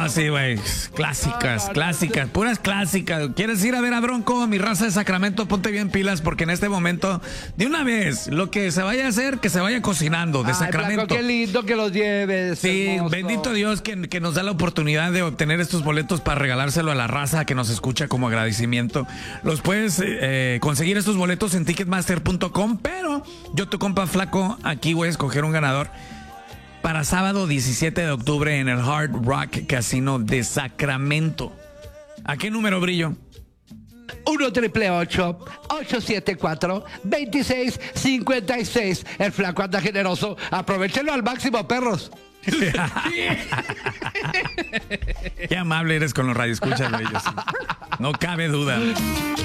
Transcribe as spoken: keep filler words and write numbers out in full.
No, sí, güey. Clásicas, no, no, clásicas, no. puras clásicas. ¿Quieres ir a ver a Bronco? Mi raza de Sacramento, ponte bien pilas porque en este momento, de una vez, lo que se vaya a hacer, que se vaya cocinando de Ay, Sacramento. Blanco, qué lindo que los lleves. Sí, hermoso. Bendito Dios que, que nos da la oportunidad de obtener estos boletos para regalárselo a la raza que nos escucha como agradecimiento. Los puedes eh, conseguir estos boletos en ticketmaster punto com, pero yo, tu compa Flaco, aquí voy a escoger un ganador para sábado diecisiete de octubre en el Hard Rock Casino de Sacramento. ¿A qué número, Brillo? uno triple ocho, ocho siete cuatro, dos seis cinco seis. El Flaco anda generoso. Aprovechenlo al máximo, perros. Qué amable eres con los radioescuchas, Brillo. No cabe duda.